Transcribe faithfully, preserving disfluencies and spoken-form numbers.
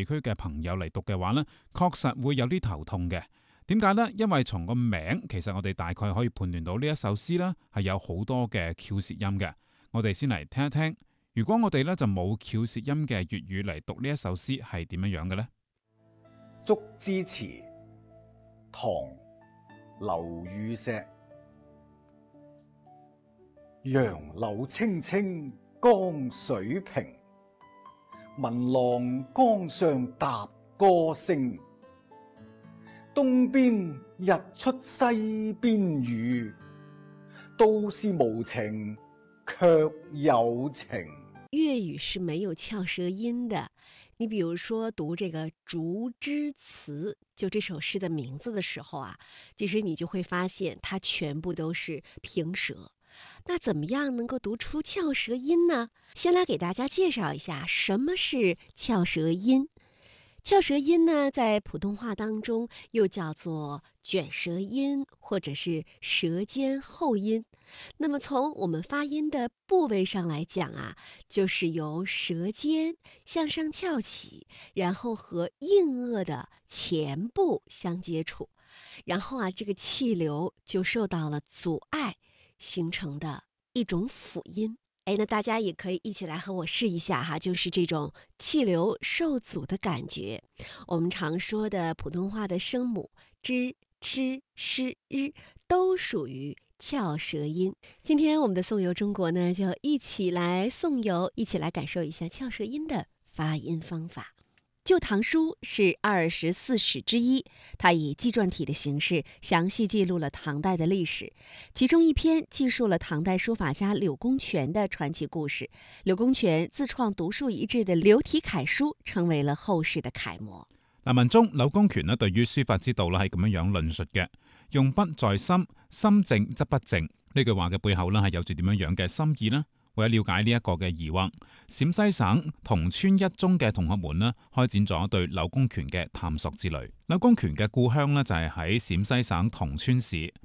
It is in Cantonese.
地區嘅朋友嚟讀嘅話呢，確實會有啲頭痛嘅。點解呢？因為從個名，其實我哋大概可以判斷到呢一首詩呢係有好多嘅翹舌音嘅。我哋先嚟聽一聽，如果我哋呢就冇翹舌音嘅粵語嚟讀呢一首詩係點樣樣嘅呢？ 竹枝詞，唐·劉禹錫。楊柳青青江水平，聞郎江上踏歌聲。東邊日出西邊雨，都是無情卻有情。 粵語是沒有翹舌音的。你比如說讀這個《竹枝詞》，就這首詩的名字的時候啊，其實你就會發現它全部都是平舌。那怎麼樣能夠讀出翹舌音呢？先來給大家介紹一下什麼是翹舌音。翹舌音呢，在普通話當中又叫做捲舌音，或者是舌尖後音。那麼從我們發音的部位上來講啊，就是由舌尖向上翹起，然後和硬腭的前部相接觸，然後啊，這個氣流就受到了阻礙，形成的一種輔音。哎，那大家也可以一起來和我試一下哈，就是這種氣流受阻的感覺。我們常說的普通話的聲母 zh、ch、sh、r 都屬於翹舌音。今天我們的頌遊中國呢，就一起來頌遊，一起來感受一下翹舌音的發音方法。《舊唐書》是二十四史之一，它以紀傳體的形式詳細記錄了唐代的歷史。其中一篇記述了唐代書法家柳公權的傳奇故事。柳公權自創獨樹一幟的柳體楷書，成為了後世的楷模。 嗱，文中柳公權咧對於書法之道咧係咁樣樣論述嘅：用筆在心，心靜則不靜。呢句話嘅背後咧係有住點樣樣嘅心意呢？為咗了解呢一個嘅疑惑，陝西省桐村一中嘅同學們呢開展咗對柳公權嘅探索之旅。柳公權嘅故鄉呢就係喺陝西省桐村市，